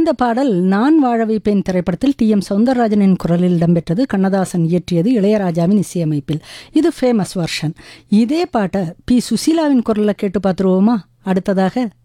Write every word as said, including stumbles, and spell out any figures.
இந்த பாடல் நான் வாழ வைப்பேன் திரைப்படத்தில் டி எம் சௌந்தரராஜனின் குரலில் இடம்பெற்றது. கண்ணதாசன் இயற்றியது, இளையராஜாவின் இசையமைப்பில். இது ஃபேமஸ் வெர்ஷன். இதே பாட்டை பி சுசீலாவின் குரலில் கேட்டு பார்த்துருவோமா? அடுத்ததாக